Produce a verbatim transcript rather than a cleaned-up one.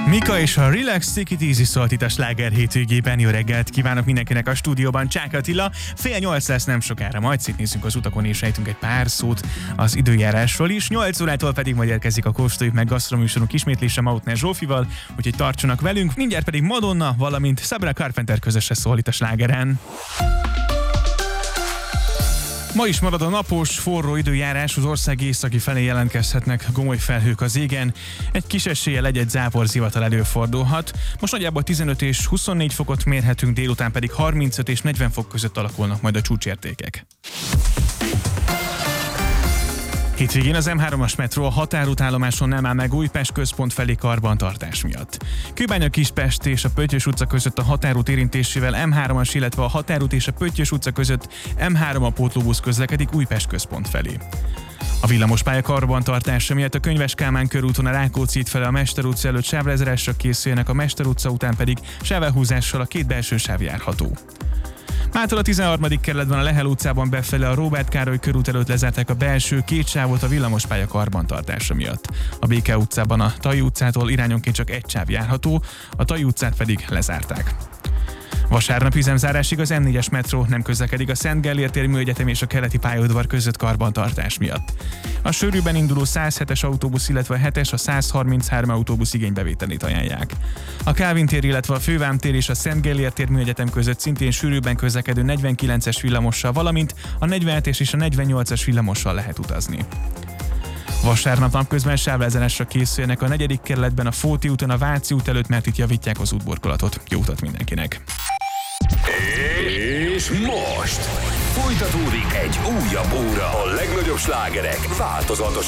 Mika és a Relax, Take It Easy szólt itt a Sláger hétvégében. Jó reggelt kívánok mindenkinek a stúdióban, Csák Attila. Fél nyolc lesz nem sokára, majd szétnézzünk az utakon és ejtünk egy pár szót az időjárásról is. Nyolc órától pedig majd érkezik a Kóstoljuk meg gasztroműsorunk ismétlése Mautner Zsófival, úgyhogy tartsanak velünk. Mindjárt pedig Madonna, valamint Sabrina Carpenter közöse szól itt a Slágeren. Ma is marad a napos, forró időjárás, az ország északi felé jelentkezhetnek gomoly felhők az égen. Egy kis eséllyel egy-egy záporzivatal előfordulhat. Most nagyjából tizenöt és huszonnégy fokot mérhetünk, délután pedig harmincöt és negyven fok között alakulnak majd a csúcsértékek. Hétvégén az em hármas metró a határútállomáson nem áll meg Újpest központ felé karbantartás miatt. Kőbánya Kispest és a Pöttyös utca között a határút érintésével em hármas, illetve a határút és a Pöttyös utca között em három a pótlóbusz közlekedik Újpest központ felé. A villamospálya karbantartása miatt a Könyves Kálmán körúton a Rákóczi híd fele a Mester utca előtt sávlezárásra készüljenek, a Mester utca után pedig sávelhúzással a két belső sáv járható. Mától a tizenharmadik kerületben a Lehel utcában befele a Róbert Károly körút előtt lezárták a belső két sávot a villamospálya karbantartása miatt. A Béke utcában a Tai utcától irányonként csak egy sáv járható, a Tai utcát pedig lezárták. Vasárnap üzemzárásig az em négyes metró nem közlekedik a Szent Gellért tér Műegyetem és a keleti pályaudvar között karbantartás miatt. A sűrűben induló száz hetes autóbusz, illetve a hetes, a száz harminchárom autóbusz igénybevételét ajánlják. A Kálvin tér, illetve a Fővám tér és a Szent Gellért tér Műegyetem között szintén sűrűben közlekedő negyvenkilences villamossal, valamint a negyvenhetes és a negyvennyolcas villamossal lehet utazni. Vasárnap napközben sávlezárásra készüljenek a negyedik kerületben a Fóti úton a Váci út előtt, mert itt javítják az útburkolatot. Jó utat mindenkinek! És most folytatódik egy újabb óra a legnagyobb slágerek változatos